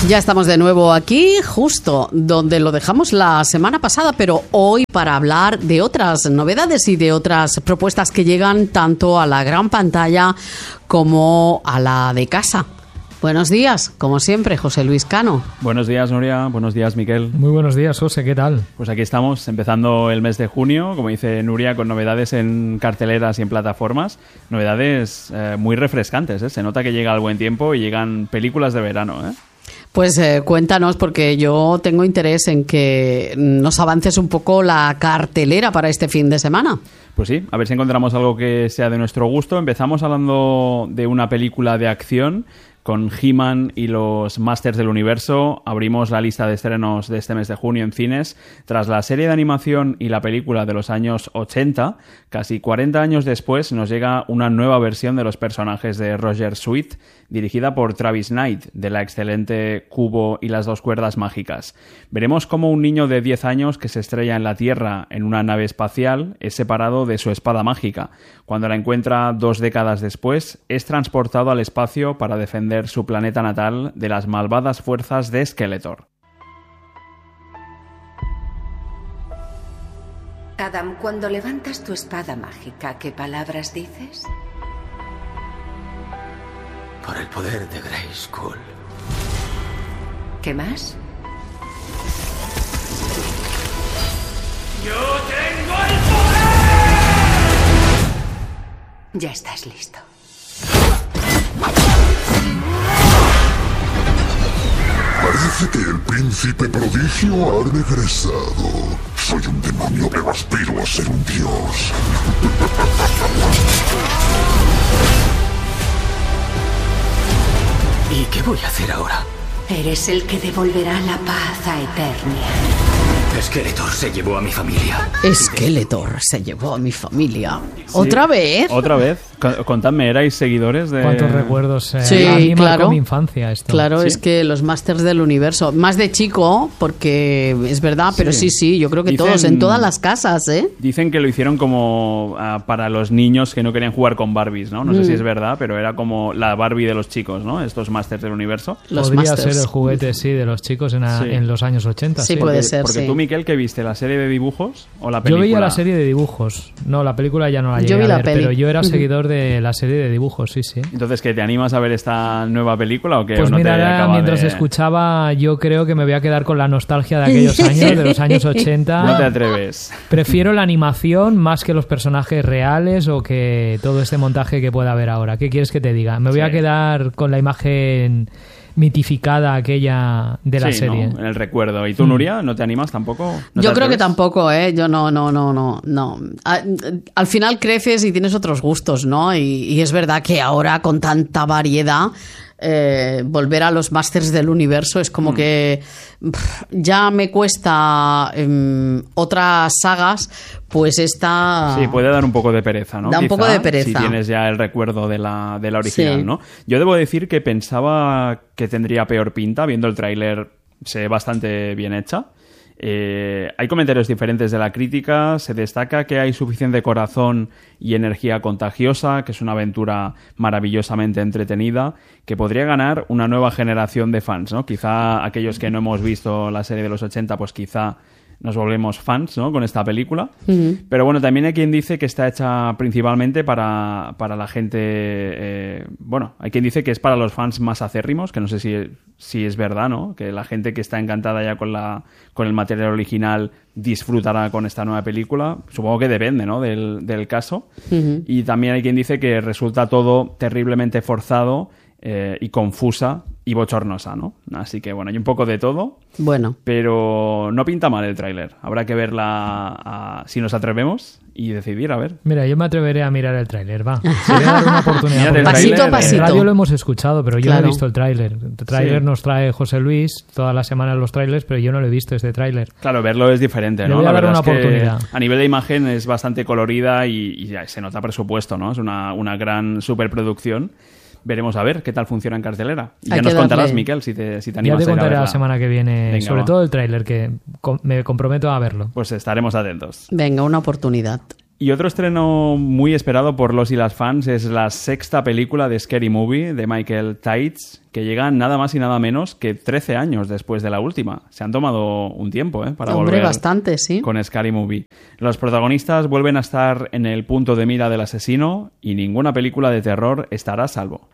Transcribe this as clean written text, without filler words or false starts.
Ya estamos de nuevo aquí, justo donde lo dejamos la semana pasada, pero hoy para hablar de otras novedades y de otras propuestas que llegan tanto a la gran pantalla como a la de casa. Buenos días, como siempre, José Luis Cano. Buenos días, Nuria. Buenos días, Miquel. Muy buenos días, José. ¿Qué tal? Pues aquí estamos, empezando el mes de junio, como dice Nuria, con novedades en carteleras y en plataformas. Novedades muy refrescantes, ¿eh? Se nota que llega el buen tiempo y llegan películas de verano, ¿eh? Pues cuéntanos, porque yo tengo interés en que nos avances un poco la cartelera para este fin de semana. Pues sí, a ver si encontramos algo que sea de nuestro gusto. Empezamos hablando de una película de acción con He-Man y los Masters del Universo. Abrimos la lista de estrenos de este mes de junio en cines. Tras la serie de animación y la película de los años 80, casi 40 años después nos llega una nueva versión de los personajes de Roger Sweet, dirigida por Travis Knight, de la excelente Cubo y las dos cuerdas mágicas. Veremos cómo un niño de 10 años que se estrella en la Tierra en una nave espacial es separado de su espada mágica. Cuando la encuentra 2 décadas después, es transportado al espacio para defender su planeta natal de las malvadas fuerzas de Skeletor. Adam, cuando levantas tu espada mágica, ¿qué palabras dices? Por el poder de Grayskull. ¿Qué más? ¡Yo tengo el poder! Ya estás listo. Parece que el príncipe prodigio ha regresado. Soy un demonio, pero aspiro a ser un dios. ¿Y qué voy a hacer ahora? Eres el que devolverá la paz a Eternia. Skeletor se llevó a mi familia. Skeletor se llevó a mi familia. Sí. ¿Otra vez? ¿Otra vez? Contadme, ¿erais seguidores de...? ¿Cuántos recuerdos? Sí, a mí claro. marcó mi infancia esto. Claro, Sí. es que los Masters del Universo, más de chico, porque es verdad, pero sí, yo creo que Dicen- todos, en todas las casas, ¿eh? Dicen que lo hicieron como para los niños que no querían jugar con Barbies, ¿no? No sé si es verdad, pero era como la Barbie de los chicos, ¿no? Estos Masters del Universo. Los Podría Masters. ser el juguete, sí, de los chicos en Sí. los años 80. Sí, sí. puede ser, Porque sí. tú, Miquel, ¿qué viste? ¿La serie de dibujos o la Yo película? veía la serie de dibujos. No, la película ya no la Yo llegué vi a la ver, peli. pero yo era seguidor de la serie de dibujos, sí. Entonces, ¿qué, te animas a ver esta nueva película o qué? Pues ¿O no te mira, ahora, acaba mientras de- escuchaba, yo creo que me voy a quedar con la nostalgia de aquellos años, de los años 80. No te atreves. Prefiero la animación más que los personajes reales o que todo este montaje que pueda haber ahora. ¿Qué quieres que te diga? Me voy a quedar con la imagen mitificada aquella de la Sí, serie. ¿no? En el recuerdo. ¿Y tú, Nuria, no te animas tampoco? ¿No Yo te creo que atreves? tampoco, ¿eh? Yo no. Al final creces y tienes otros gustos, ¿no? Y es verdad que ahora con tanta variedad, volver a los Masters del Universo es como que ya me cuesta otras sagas, pues esta... Sí, puede dar un poco de pereza, ¿no? Da un poco de pereza. Si tienes ya el recuerdo de la original, Sí. ¿no? Yo debo decir que pensaba que tendría peor pinta, viendo el tráiler se ve bastante bien hecha. Hay comentarios diferentes de la crítica. Se destaca que hay suficiente corazón y energía contagiosa, que es una aventura maravillosamente entretenida, que podría ganar una nueva generación de fans, ¿no? Quizá aquellos que no hemos visto la serie de los 80, pues quizá nos volvemos fans, ¿no? Con esta película. Pero bueno, también hay quien dice que está hecha principalmente para la gente... bueno, hay quien dice que es para los fans más acérrimos, que no sé si es verdad, ¿no? Que la gente que está encantada ya con el material original disfrutará con esta nueva película. Supongo que depende, ¿no? Del caso. Y también hay quien dice que resulta todo terriblemente forzado y confusa y bochornosa, ¿no? Así que bueno, hay un poco de todo. Bueno. Pero no pinta mal el tráiler. Habrá que verla si nos atrevemos y decidir, a ver. Mira, yo me atreveré a mirar el tráiler, va. Se voy a dar una oportunidad. Mírate el porque Pasito a tráiler, pasito. en radio lo hemos escuchado, pero yo Claro. no he visto el tráiler. El tráiler Sí. nos trae José Luis todas las semanas los tráilers, pero yo no lo he visto este tráiler. Claro, verlo es diferente, Le ¿no? voy a La dar verdad una es que oportunidad. a nivel de imagen es bastante colorida y ya se nota presupuesto, ¿no? Es una gran superproducción. Veremos a ver qué tal funciona en cartelera. Y Hay ya que nos contarás, darle. Miquel, si te Ya animas te a ir a contaré verla. la semana que viene, Venga, sobre va. todo el tráiler, que me comprometo a verlo. Pues estaremos atentos. Venga, una oportunidad. Y otro estreno muy esperado por los y las fans es la 6ª película de Scary Movie de Michael Tides, que llega nada más y nada menos que 13 años después de la última. Se han tomado un tiempo para volver bastante, sí, con Scary Movie. Los protagonistas vuelven a estar en el punto de mira del asesino y ninguna película de terror estará a salvo.